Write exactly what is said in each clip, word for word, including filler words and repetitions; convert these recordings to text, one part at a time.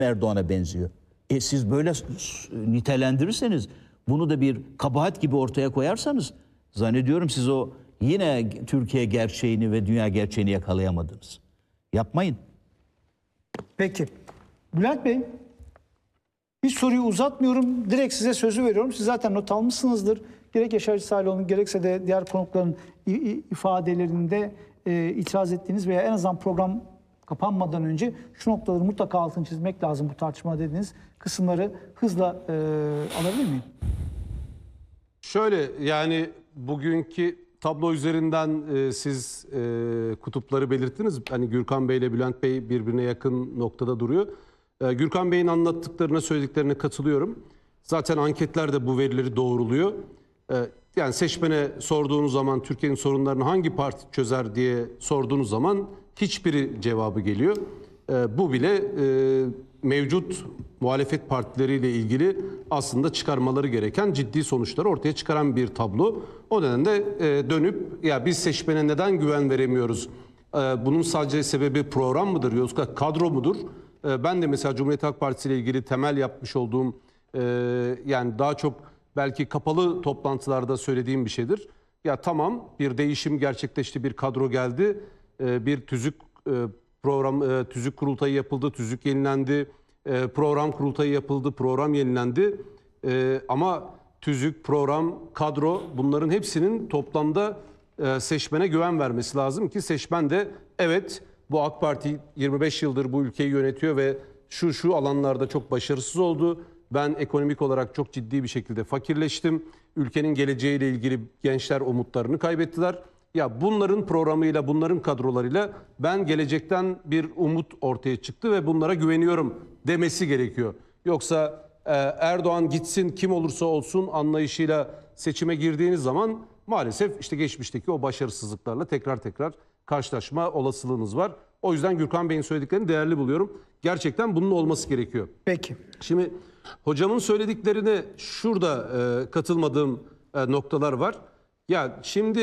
Erdoğan'a benziyor. E siz böyle nitelendirirseniz, bunu da bir kabahat gibi ortaya koyarsanız, zannediyorum siz o yine Türkiye gerçeğini ve dünya gerçeğini yakalayamadınız. Yapmayın. Peki. Bülent Bey, hiç soruyu uzatmıyorum. Direkt size sözü veriyorum. Siz zaten not almışsınızdır. Gerek Yaşar Saloğlu'nun gerekse de diğer konukların ifadelerinde e, itiraz ettiğiniz veya en azından program kapanmadan önce şu noktaları mutlaka altını çizmek lazım, bu tartışma dediğiniz kısımları hızla e, alabilir miyim? Şöyle, yani bugünkü tablo üzerinden e, siz e, kutupları belirttiniz. Hani Gürkan Bey ile Bülent Bey birbirine yakın noktada duruyor. E, Gürkan Bey'in anlattıklarına, söylediklerine katılıyorum. Zaten anketler de bu verileri doğruluyor. E, yani seçmene sorduğunuz zaman Türkiye'nin sorunlarını hangi parti çözer diye sorduğunuz zaman hiçbiri cevabı geliyor. E, bu bile e, mevcut muhalefet partileriyle ilgili aslında çıkarmaları gereken ciddi sonuçları ortaya çıkaran bir tablo. O nedenle e, dönüp ya biz seçmene neden güven veremiyoruz? E, bunun sadece sebebi program mıdır yoksa kadro mudur? E, ben de mesela Cumhuriyet Halk Partisi ile ilgili temel yapmış olduğum e, yani daha çok belki kapalı toplantılarda söylediğim bir şeydir. Ya tamam, bir değişim gerçekleşti, bir kadro geldi, e, bir tüzük e, program e, tüzük kurultayı yapıldı, tüzük yenilendi. E, program kurultayı yapıldı, program yenilendi. E, ama tüzük, program, kadro, bunların hepsinin toplamda e, seçmene güven vermesi lazım ki seçmen de evet, bu AK Parti yirmi beş yıldır bu ülkeyi yönetiyor ve şu şu alanlarda çok başarısız oldu. Ben ekonomik olarak çok ciddi bir şekilde fakirleştim. Ülkenin geleceğiyle ilgili gençler umutlarını kaybettiler. Ya bunların programıyla, bunların kadrolarıyla ben gelecekten bir umut ortaya çıktı ve bunlara güveniyorum demesi gerekiyor. Yoksa e, Erdoğan gitsin, kim olursa olsun anlayışıyla seçime girdiğiniz zaman maalesef işte geçmişteki o başarısızlıklarla tekrar tekrar karşılaşma olasılığınız var. O yüzden Gürkan Bey'in söylediklerini değerli buluyorum. Gerçekten bunun olması gerekiyor. Peki. Şimdi hocamın söylediklerine şurada e, katılmadığım e, noktalar var. Ya şimdi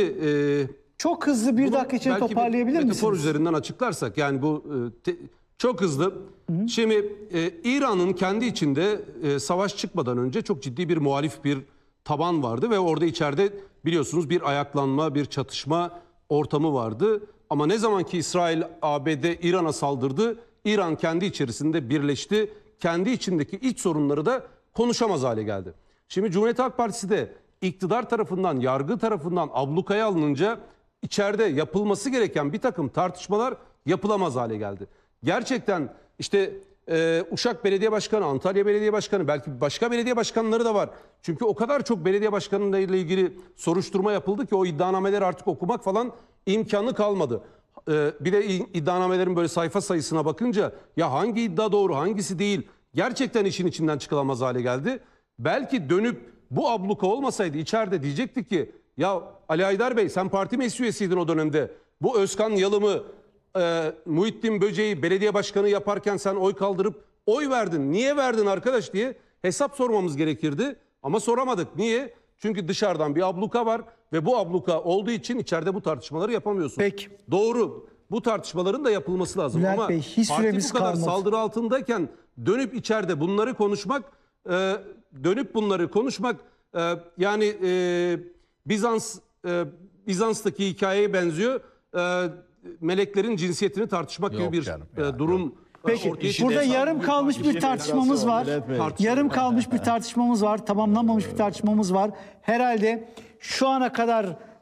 e, çok hızlı bir dakika içinde toparlayabilir misiniz? Metafor üzerinden açıklarsak, yani bu e, te, çok hızlı. Hı hı. Şimdi e, İran'ın kendi içinde e, savaş çıkmadan önce çok ciddi bir muhalif bir taban vardı ve orada içeride biliyorsunuz bir ayaklanma, bir çatışma ortamı vardı. Ama ne zaman ki İsrail, A B D İran'a saldırdı, İran kendi içerisinde birleşti. Kendi içindeki iç sorunları da konuşamaz hale geldi. Şimdi Cumhuriyet Halk Partisi de iktidar tarafından, yargı tarafından ablukaya alınınca içeride yapılması gereken bir takım tartışmalar yapılamaz hale geldi. Gerçekten işte e, Uşak Belediye Başkanı, Antalya Belediye Başkanı, belki başka belediye başkanları da var. Çünkü o kadar çok belediye başkanlarıyla ilgili soruşturma yapıldı ki o iddianameleri artık okumak falan imkanı kalmadı. E, bir de iddianamelerin böyle sayfa sayısına bakınca ya hangi iddia doğru, hangisi değil, gerçekten işin içinden çıkılamaz hale geldi. Belki dönüp bu abluka olmasaydı içeride diyecektik ki ya Ali Aydar Bey, sen parti meclis üyesiydin o dönemde. Bu Özkan Yalım'ı, e, Muhittin Böceği belediye başkanı yaparken sen oy kaldırıp oy verdin. Niye verdin arkadaş diye hesap sormamız gerekirdi. Ama soramadık. Niye? Çünkü dışarıdan bir abluka var ve bu abluka olduğu için içeride bu tartışmaları yapamıyorsun. Peki. Doğru. Bu tartışmaların da yapılması lazım. Bülent Ama Bey, hiç parti bu kadar kalmadı. saldırı altındayken dönüp içeride bunları konuşmak, e, dönüp bunları konuşmak e, yani e, Bizans e, Bizans'taki hikayeye benziyor. E, meleklerin cinsiyetini tartışmak Yok gibi bir canım, e, yani durum. yok. Peki, ortaya burada çıkıyor. yarım kalmış bir tartışmamız var. Yarım kalmış bir tartışmamız var. Tamamlanmamış bir tartışmamız var. Herhalde şu ana kadar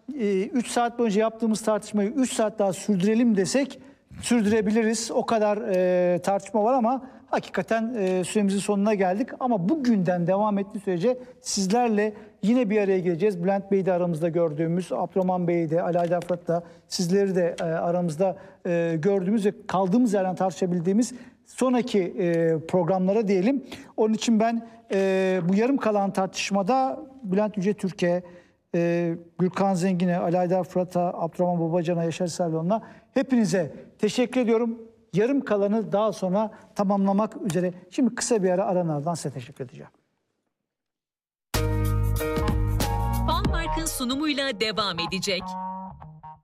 üç saat boyunca yaptığımız tartışmayı üç saat daha sürdürelim desek sürdürebiliriz. O kadar e, tartışma var ama hakikaten e, süremizin sonuna geldik. Ama bugünden devam ettiği sürece sizlerle yine bir araya geleceğiz. Bülent Bey'i de aramızda gördüğümüz, Abdurrahman Bey'i de, Ali Aydar Fırat'ı da, sizleri de e, aramızda e, gördüğümüz ve kaldığımız yerden tartışabildiğimiz sonraki e, programlara diyelim. Onun için ben e, bu yarım kalan tartışmada Bülent Yüce Türk'e, e, Gürkan Zengin'e, Ali Aydar Fırat'a, Abdurrahman Babacan'a, Yaşar Sarıoğlu'na hepinize teşekkür ediyorum. Yarım kalanı daha sonra tamamlamak üzere. Şimdi kısa bir ara aranlardan size teşekkür edeceğim. Farmark'ın sunumuyla devam edecek.